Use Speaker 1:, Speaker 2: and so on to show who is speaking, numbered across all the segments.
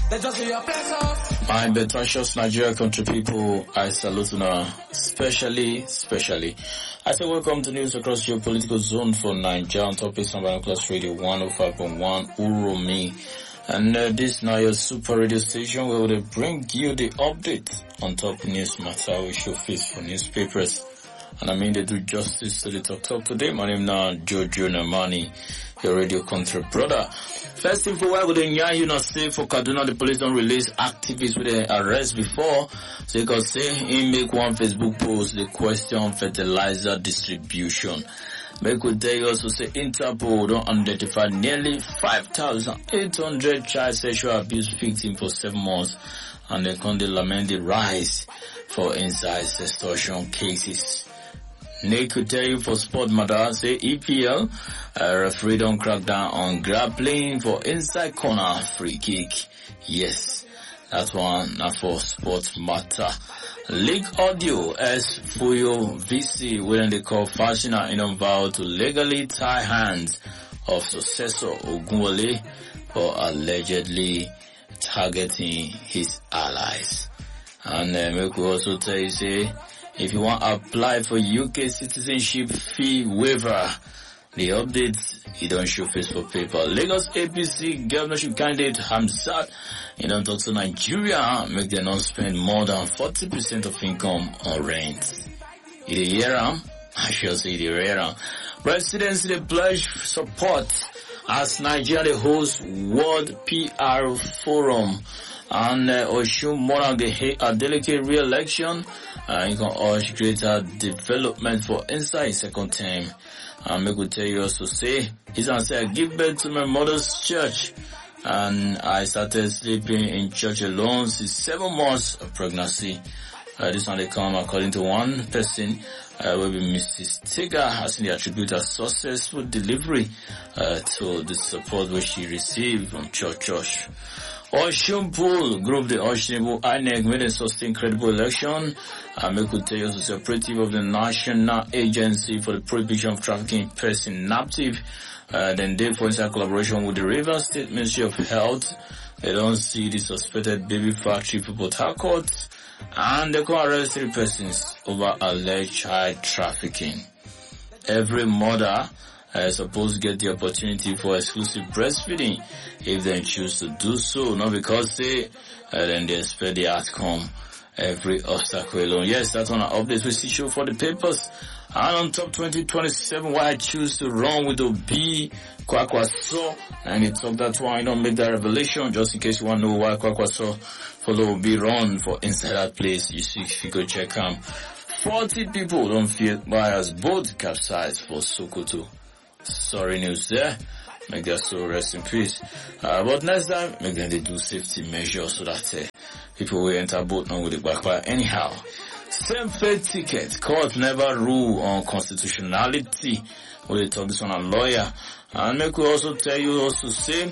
Speaker 1: They just see your place off.
Speaker 2: My Betrocious Nigeria country people, I salute you now, especially. I say welcome to news across your political zone for Nigeria on Topics on Binoculars Radio 105.1 Uromi. And this now your super radio station where we bring you the update on top news matter we show face for newspapers. And I mean they do justice to the talk today. My name now Jojo Namani, your radio country brother. First info why would you not say for Kaduna the police don't release activists with the arrest before. So you can say he make one Facebook post the question fertilizer distribution. But could they also say Interpol don't identify nearly 5,800 child sexual abuse victims for 7 months, and they can lament the rise for incest extortion cases. They could tell you for sport matter, say EPL, referee don't crack down on grappling for inside corner free kick. Yes, that one now for sport matter. League audio as Fuyo VC when they call Fashina in vow to legally tie hands of successor Ogunwole for allegedly targeting his allies. And we could also tell you say if you want to apply for UK citizenship fee waiver, the updates, you don't show face for paper. Lagos APC governorship candidate Hamzat, you don't talk to Nigeria, make them not spend more than 40% of income on rent. In the year, I shall say the year. Residents, they pledge support as Nigeria hosts World PR Forum. And Oshun Moran a delicate re-election. You can urge greater development for inside second term. And I could tell you also say, he's gonna say I give birth to my mother's church. And I started sleeping in church alone since 7 months of pregnancy. This one they come according to one person, will be Mrs. Tiga, has the attribute a successful delivery, to the support which she received from church. Oshun Pool Group, the Oshun INEC made a sustained credible election. I could tell you the operative of the National Agency for the Prohibition of Trafficking in Person, NAPTIP, then they for inside collaboration with the Rivers State Ministry of Health. They don't see the suspected baby factory for Port Harcourt, and they can arrest 3 persons over alleged child trafficking. Every mother supposed to get the opportunity for exclusive breastfeeding if they choose to do so, not because then they expect the outcome every obstacle alone. Yes, that's on our updates we see show for the papers. And on top 2027, why I choose to run with Obi Kwakwaso, and it's up that one, I don't make that revelation, just in case you want to know why Kwakwaso follow Obi run for inside that place. You see, if you go check 40 people don't fear buyers both capsized for Sokoto. Sorry news there. Make their soul rest in peace. But next time, make them they do safety measures so that people will enter boat now with the backfire. Anyhow, same fate ticket. Court never rule on constitutionality. Will they talk this on a lawyer? And make we also tell you also say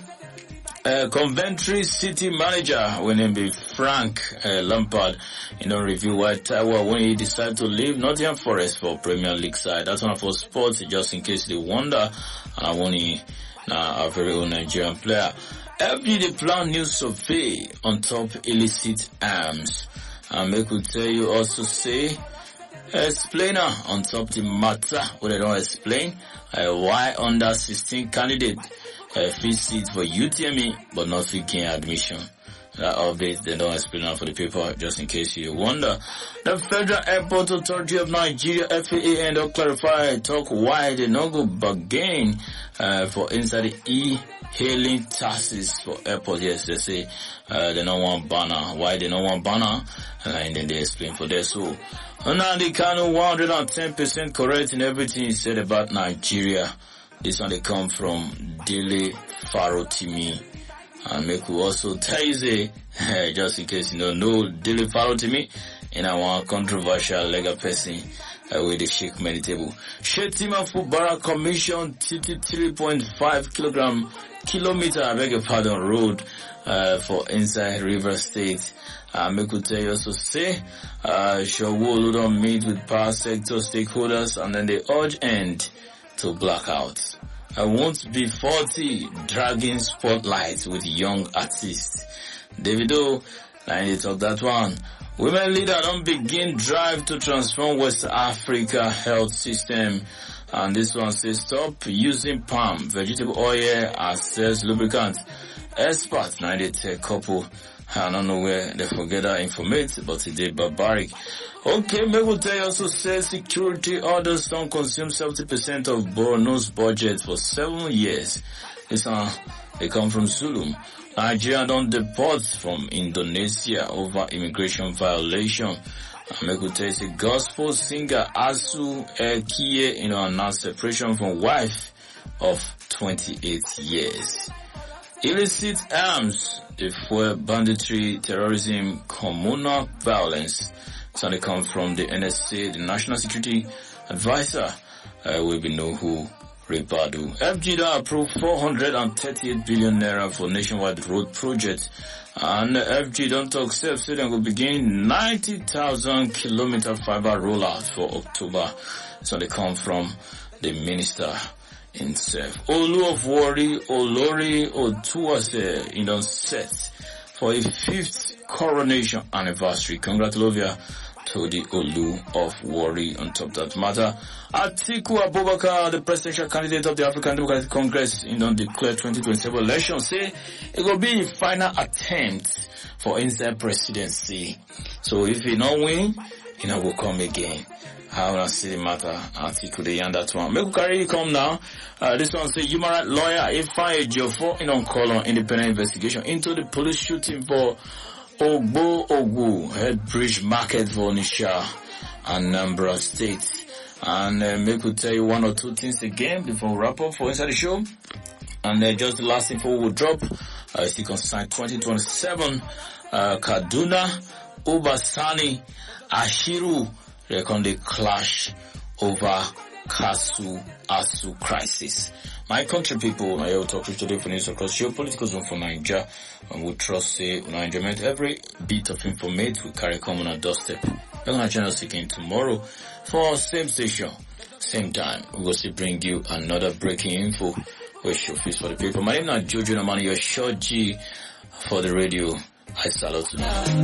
Speaker 2: Coventry City manager when name be Frank Lampard, review why Taiwo when he decided to leave Nottingham Forest for Premier League side. That's one for sports, just in case they wonder. And when he now a very own Nigerian player. FD the plan new survey on top illicit arms. And make we tell you also say explainer on top the matter what they don't explain why under 16 candidate free seat for UTME but not free gain admission. That update they don't explain that for the paper, just in case you wonder. The Federal Airport Authority of Nigeria FAA and don't clarify talk why they not go bargain for inside the e-hailing taxes for airport. Yes, they say they don't want banner. Why they don't want banner? And then they explain for that. So now they kind of 110% correct in everything he said about Nigeria. This one they come from Dele Farotimi. And make we also tell you, just in case you don't know, Dele Farotimi in our controversial legal person with the Sheikh Meditable. Shetima Fubara Commission 33.5 kilometer, I beg your pardon, road for inside River State. Make we tell you also say, Shawulu don't meet with power sector stakeholders and then they urge end to blackouts. I won't be 40 dragging spotlights with young artists. Davido, I need to talk that one. Women leader don't begin drive to transform West Africa health system. And this one says stop using palm vegetable oil as lubricant. Experts, now they tell couple, I don't know where they forget that information, but it did barbaric. Okay, Megutei also says security orders don't consume 70% of Borno's budget for 7 years. This one, they come from Zulum. Nigeria don't deport from Indonesia over immigration violation. Megutei is a gospel singer Asu Ekiye, announced separation from wife of 28 years. Illicit arms, the fuel banditry, terrorism, communal violence. So they come from the NSA, the National Security Advisor, will be know who Ribadu. FG approved 438 billion naira for nationwide road project. And FG don't talk self, so they will begin 90,000 kilometer fiber rollout for October. So they come from the minister himself. Olu of Warri, Olori Otuase, set for a 5th coronation anniversary. Congratulations to the Olu of Warri on top of that matter. Atiku Abubakar, the presidential candidate of the African Democratic Congress, declared 2027 election, say it will be a final attempt for inside presidency. So if he not win, he will come again. How I see the matter, Atiku they and that one. Make carry come now. This one say human rights lawyer Ifeanyi Ejiofor on call on independent investigation into the police shooting for Ogbo Ogu Head Bridge Market for Onitsha, Anambra State. And make we tell you one or two things again before we wrap up for inside the show. And just the last info we'll drop. Still concerned 2027. Kaduna, Obasani, Ashiru, reckon they clash over Kasu Asu crisis. My country people, I will talk to you today for news across your political zone for Nigeria. And we trust say we enjoyment every bit of information we carry come on our doorstep. We're gonna join us again tomorrow for same station, same time. We will still bring you another breaking info with show fees for the people. My name is Jojo Namani, your short G for the radio. I salute you.